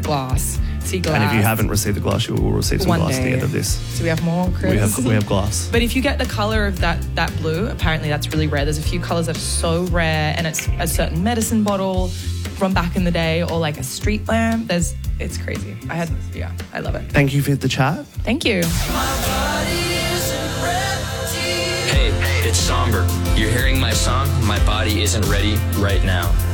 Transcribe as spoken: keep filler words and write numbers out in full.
glass. See glass. And if you haven't received the glass, you will receive some One glass day. at the end of this. So we have more, Chris? We have we have glass. But if you get the colour of that that blue, apparently that's really rare. There's a few colours that are so rare, and it's a certain medicine bottle from back in the day, or like a street lamp. There's, it's crazy. I had, yeah, I love it. Thank you for the chat. Thank you. Hey, it's Somber. You're hearing my song, My Body Isn't Ready, right now.